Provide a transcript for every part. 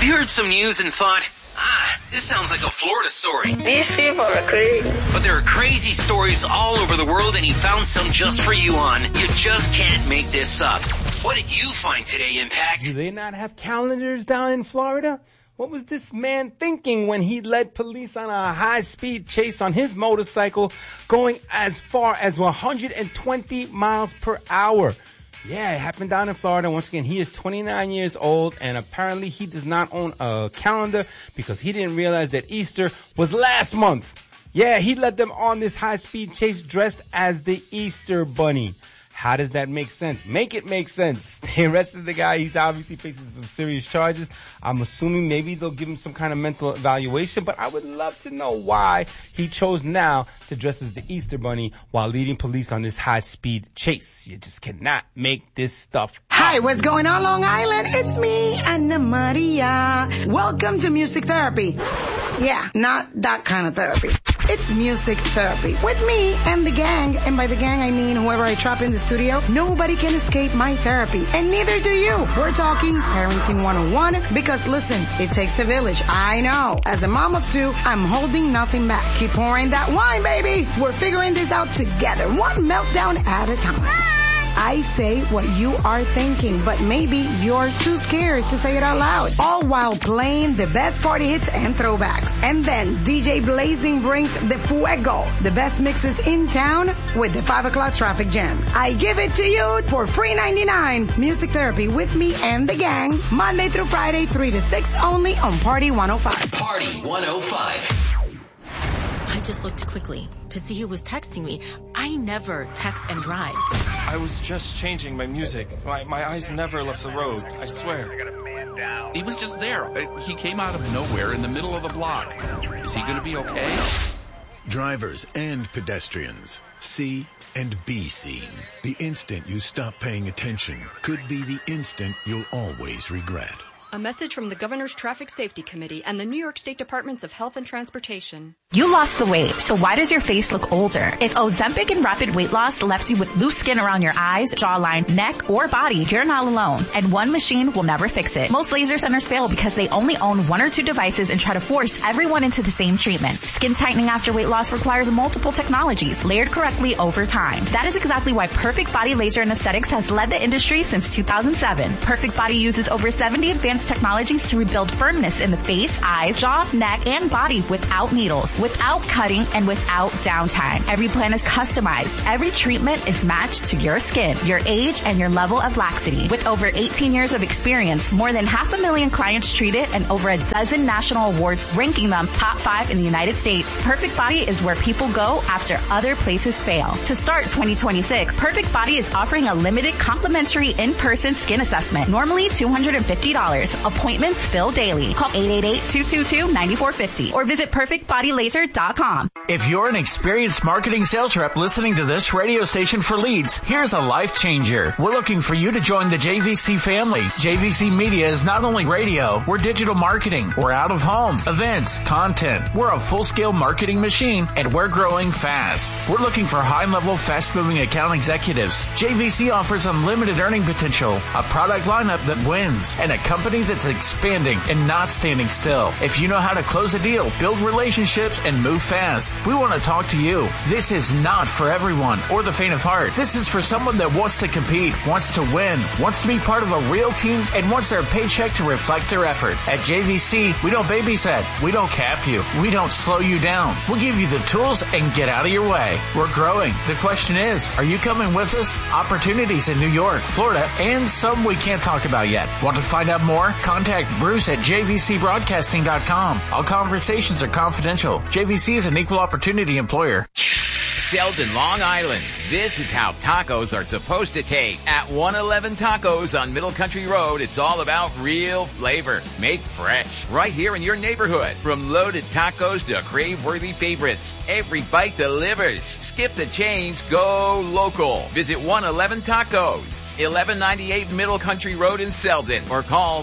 you heard some news and thought, this sounds like a Florida story? These people are crazy. But there are crazy stories all over the world, and he found some just for you on You Just Can't Make This Up. What did you find today, Impact? Do they not have calendars down in Florida? What was this man thinking when he led police on a high-speed chase on his motorcycle going as far as 120 miles per hour? Yeah, it happened down in Florida. Once again, he is 29 years old, and apparently he does not own a calendar because he didn't realize that Easter was last month. Yeah, he led them on this high-speed chase dressed as the Easter Bunny. How does that make sense? Make it make sense. They arrested the guy. He's obviously facing some serious charges. I'm assuming maybe they'll give him some kind of mental evaluation, but I would love to know why he chose now to dress as the Easter Bunny while leading police on this high-speed chase. You just cannot make this stuff up. Hi, what's going on, Long Island? It's me, Ana Maria. Welcome to Music Therapy. Yeah, not that kind of therapy. It's music therapy with me and the gang. And by the gang, I mean whoever I trap in the studio. Nobody can escape my therapy. And neither do you. We're talking Parenting 101 because, listen, it takes a village. I know. As a mom of two, I'm holding nothing back. Keep pouring that wine, baby. We're figuring this out together. One meltdown at a time. I say what you are thinking, but maybe you're too scared to say it out loud. All while playing the best party hits and throwbacks. And then DJ Blazing brings the fuego, the best mixes in town with the 5 o'clock traffic jam. I give it to you for free $3.99. Music Therapy with me and the gang. Monday through Friday, 3 to 6 only on Party 105. Party 105. I just looked quickly to see who was texting me. I never text and drive. I was just changing my music. My eyes never left the road, I swear. He was just there. He came out of nowhere in the middle of the block. Is he going to be okay? Drivers and pedestrians, see and be seen. The instant you stop paying attention could be the instant you'll always regret. A message from the Governor's Traffic Safety Committee and the New York State Departments of Health and Transportation. You lost the weight, so why does your face look older? If Ozempic and rapid weight loss left you with loose skin around your eyes, jawline, neck, or body, you're not alone. And one machine will never fix it. Most laser centers fail because they only own 1 or 2 devices and try to force everyone into the same treatment. Skin tightening after weight loss requires multiple technologies, layered correctly over time. That is exactly why Perfect Body Laser and Aesthetics has led the industry since 2007. Perfect Body uses over 70 advanced technologies to rebuild firmness in the face, eyes, jaw, neck, and body without needles, without cutting, and without downtime. Every plan is customized. Every treatment is matched to your skin, your age, and your level of laxity. With over 18 years of experience, more than 500,000 clients treated, and over a dozen national awards ranking them top 5 in the United States, Perfect Body is where people go after other places fail. To start 2026, Perfect Body is offering a limited complimentary in-person skin assessment, normally $250. Appointments fill daily. Call 888-222-9450 or visit perfectbodylaser.com. If you're an experienced marketing sales rep listening to this radio station for leads, here's a life changer. We're looking for you to join the JVC family. JVC Media is not only radio, we're digital marketing, we're out of home, events, content. We're a full-scale marketing machine, and we're growing fast. We're looking for high-level, fast-moving account executives. JVC offers unlimited earning potential, a product lineup that wins, and a company that's expanding and not standing still. If you know how to close a deal, build relationships, and move fast, we want to talk to you. This is not for everyone or the faint of heart. This is for someone that wants to compete, wants to win, wants to be part of a real team, and wants their paycheck to reflect their effort. At JVC, we don't babysit. We don't cap you. We don't slow you down. We'll give you the tools and get out of your way. We're growing. The question is, are you coming with us? Opportunities in New York, Florida, and some we can't talk about yet. Want to find out more? Contact Bruce at jvcbroadcasting.com. All conversations are confidential. JVC is an equal opportunity employer. Selden, Long Island. This is how tacos are supposed to taste. At 111 Tacos on Middle Country Road, it's all about real flavor, made fresh, right here in your neighborhood. From loaded tacos to crave-worthy favorites, every bite delivers. Skip the chains, go local. Visit 111 Tacos. 1198 Middle Country Road in Selden, or call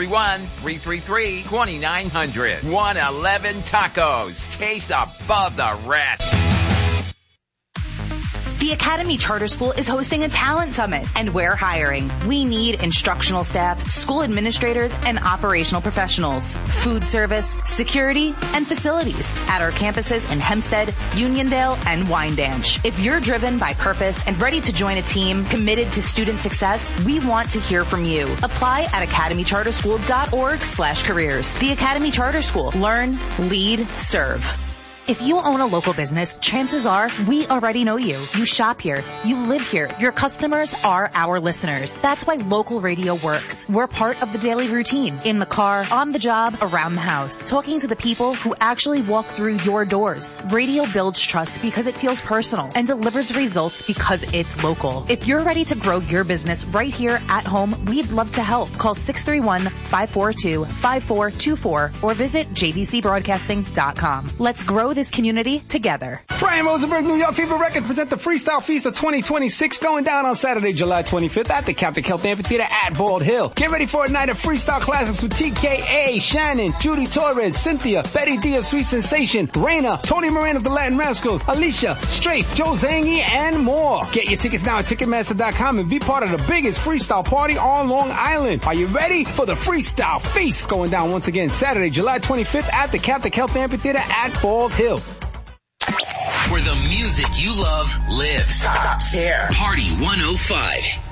631-333-2900. 111 Tacos. Taste above the rest. The Academy Charter School is hosting a talent summit, and we're hiring. We need instructional staff, school administrators, and operational professionals, food service, security, and facilities at our campuses in Hempstead, Uniondale, and Wyandanch. If you're driven by purpose and ready to join a team committed to student success, we want to hear from you. Apply at academycharterschool.org/careers. The Academy Charter School. Learn, lead, serve. If you own a local business, chances are we already know you. You shop here. You live here. Your customers are our listeners. That's why local radio works. We're part of the daily routine. In the car, on the job, around the house. Talking to the people who actually walk through your doors. Radio builds trust because it feels personal and delivers results because it's local. If you're ready to grow your business right here at home, we'd love to help. Call 631-542-5424 or visit jvcbroadcasting.com. Let's grow this community together. Brian Rosenberg, New York Fever Records present the Freestyle Feast of 2026 going down on Saturday, July 25th at the Catholic Health Amphitheater at Bald Hill. Get ready for a night of freestyle classics with TKA, Shannon, Judy Torres, Cynthia, Betty D of Sweet Sensation, Raina, Tony Moran of the Latin Rascals, Alicia, Strafe, Joe Zangi, and more. Get your tickets now at Ticketmaster.com and be part of the biggest freestyle party on Long Island. Are you ready for the Freestyle Feast going down once again Saturday, July 25th at the Catholic Health Amphitheater at Bald Hill. Where the music you love lives. Stops here. Party 105.